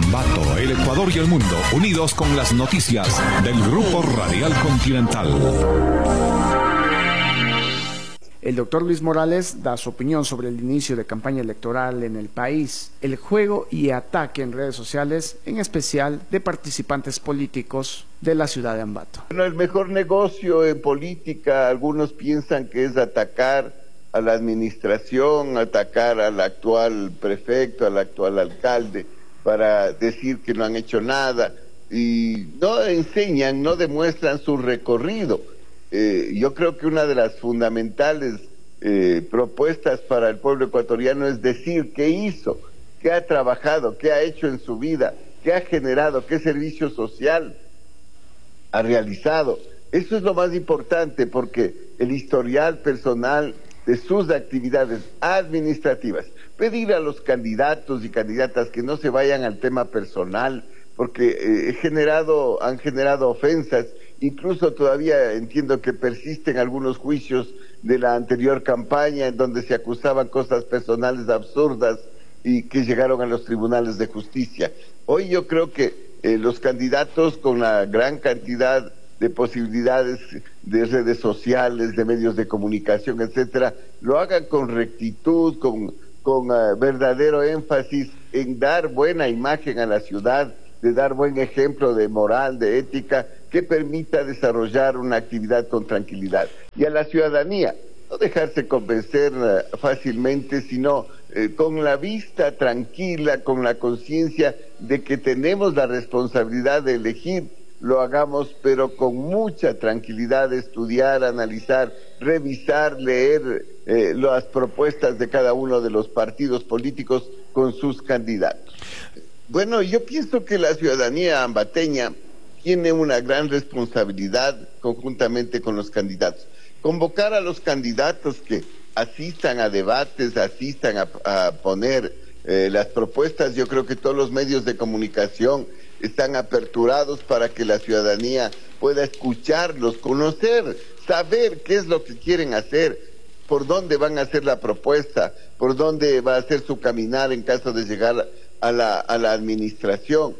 Ambato, el Ecuador y el mundo, unidos con las noticias del Grupo Radial Continental. El doctor Luis Morales da su opinión sobre el inicio de campaña electoral en el país, el juego y ataque en redes sociales, en especial de participantes políticos de la ciudad de Ambato. Bueno, el mejor negocio en política, algunos piensan que es atacar a la administración, atacar al actual prefecto, al actual alcalde, para decir que no han hecho nada, y no enseñan, no demuestran su recorrido. Yo creo que una de las fundamentales propuestas para el pueblo ecuatoriano es decir qué hizo, qué ha trabajado, qué ha hecho en su vida, qué ha generado, qué servicio social ha realizado. Eso es lo más importante, porque el historial personal de sus actividades administrativas, pedir a los candidatos y candidatas que no se vayan al tema personal, porque han generado ofensas. Incluso todavía entiendo que persisten algunos juicios de la anterior campaña en donde se acusaban cosas personales absurdas y que llegaron a los tribunales de justicia. Hoy yo creo que los candidatos, con la gran cantidad de posibilidades de redes sociales, de medios de comunicación, etcétera, lo hagan con rectitud, con verdadero énfasis en dar buena imagen a la ciudad, de dar buen ejemplo de moral, de ética, que permita desarrollar una actividad con tranquilidad. Y a la ciudadanía, no dejarse convencer fácilmente, sino con la vista tranquila, con la conciencia de que tenemos la responsabilidad de elegir, lo hagamos, pero con mucha tranquilidad, estudiar, analizar, revisar, leer las propuestas de cada uno de los partidos políticos con sus candidatos. Bueno, yo pienso que la ciudadanía ambateña tiene una gran responsabilidad conjuntamente con los candidatos. Convocar a los candidatos que asistan a debates, asistan a poner las propuestas. Yo creo que todos los medios de comunicación están aperturados para que la ciudadanía pueda escucharlos, conocer, saber qué es lo que quieren hacer, por dónde van a hacer la propuesta, por dónde va a ser su caminar en caso de llegar a la administración.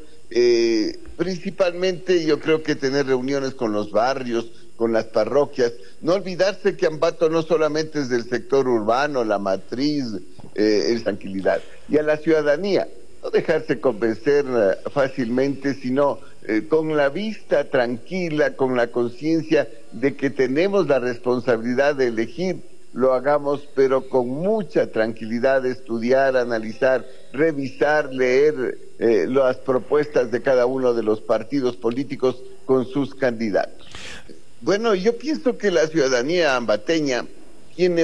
Principalmente yo creo que tener reuniones con los barrios, con las parroquias, no olvidarse que Ambato no solamente es del sector urbano, la matriz, es tranquilidad. Y a la ciudadanía, no dejarse convencer fácilmente, sino con la vista tranquila, con la conciencia de que tenemos la responsabilidad de elegir, lo hagamos, pero con mucha tranquilidad, estudiar, analizar, revisar, leer las propuestas de cada uno de los partidos políticos con sus candidatos. Bueno, yo pienso que la ciudadanía ambateña tiene